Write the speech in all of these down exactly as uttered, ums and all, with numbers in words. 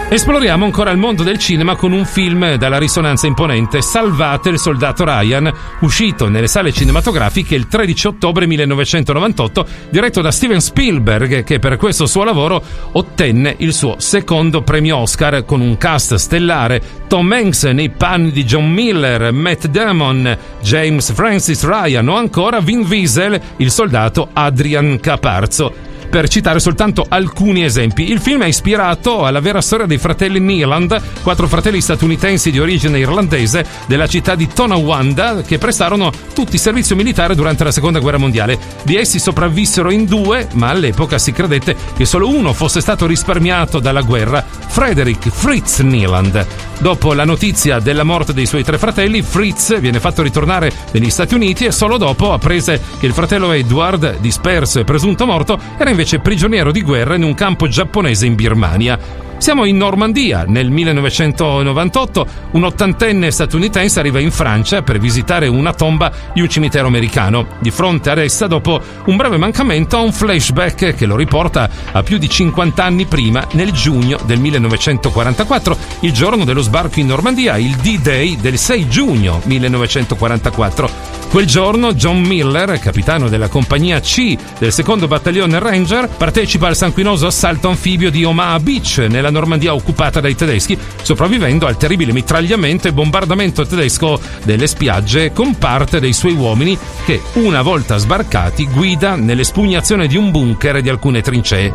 Esploriamo ancora il mondo del cinema con un film dalla risonanza imponente, Salvate il soldato Ryan, uscito nelle sale cinematografiche il tredici ottobre millenovecentonovantotto, diretto da Steven Spielberg, che per questo suo lavoro ottenne il suo secondo premio Oscar con un cast stellare: Tom Hanks nei panni di John Miller, Matt Damon, James Francis Ryan o ancora Vin Diesel, il soldato Adrian Caparzo. Per citare soltanto alcuni esempi, il film è ispirato alla vera storia dei fratelli Neeland, quattro fratelli statunitensi di origine irlandese della città di Tonawanda, che prestarono tutti servizio militare durante la seconda guerra mondiale. Di essi sopravvissero in due, ma all'epoca si credette che solo uno fosse stato risparmiato dalla guerra: Frederick Fritz Neeland. Dopo la notizia della morte dei suoi tre fratelli, Fritz viene fatto ritornare negli Stati Uniti e solo dopo apprese che il fratello Edward, disperso e presunto morto, era invece prigioniero di guerra in un campo giapponese in Birmania. Siamo in Normandia. Nel millenovecentonovantotto un ottantenne statunitense arriva in Francia per visitare una tomba di un cimitero americano. Di fronte ad essa, dopo un breve mancamento, ha un flashback che lo riporta a più di cinquanta anni prima, nel giugno del millenovecentoquarantaquattro, il giorno dello sbarco in Normandia, il D-Day del sei giugno millenovecentoquarantaquattro. Quel giorno John Miller, capitano della compagnia C del secondo battaglione Ranger, partecipa al sanguinoso assalto anfibio di Omaha Beach, nella Normandia occupata dai tedeschi, sopravvivendo al terribile mitragliamento e bombardamento tedesco delle spiagge con parte dei suoi uomini che, una volta sbarcati, guida nell'espugnazione di un bunker e di alcune trincee.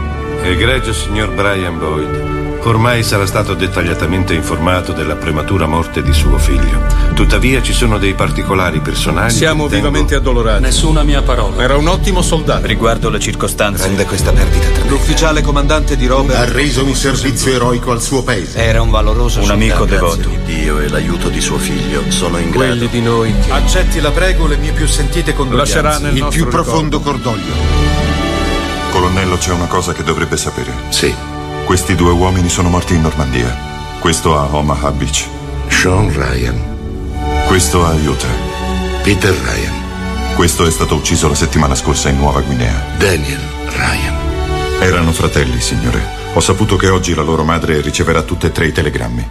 Egregio signor Brian Boyd, ormai sarà stato dettagliatamente informato della prematura morte di suo figlio. Tuttavia ci sono dei particolari personali. Siamo che vivamente tengo... addolorati. Nessuna mia parola. Era un ottimo soldato. Riguardo le circostanze, Rende questa perdita tremenda. l'ufficiale comandante di Robert ha reso un servizio eroico al suo paese. era un valoroso Un soldato. amico Grazie. devoto. Dio e l'aiuto di suo figlio sono in grado. quelli di noi che Accetti la prego le mie più sentite condoglianze. lascerà nel Il nostro più profondo ricordo. cordoglio. Colonnello, c'è una cosa che dovrebbe sapere. Sì. Questi due uomini sono morti in Normandia. Questo a Omaha Beach. Sean Ryan. Questo a Utah. Peter Ryan. Questo è stato ucciso la settimana scorsa in Nuova Guinea. Daniel Ryan. Erano fratelli, signore. Ho saputo che oggi la loro madre riceverà tutte e tre i telegrammi.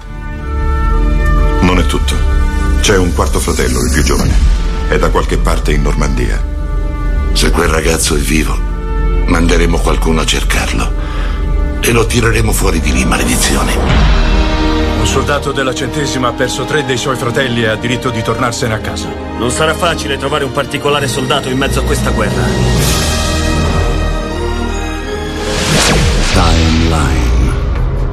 Non è tutto. C'è un quarto fratello, il più giovane. È da qualche parte in Normandia. Se quel ragazzo è vivo, manderemo qualcuno a cercarlo e lo tireremo fuori di lì, maledizione. Un soldato della centesima ha perso tre dei suoi fratelli e ha diritto di tornarsene a casa. Non sarà facile trovare un particolare soldato in mezzo a questa guerra. Time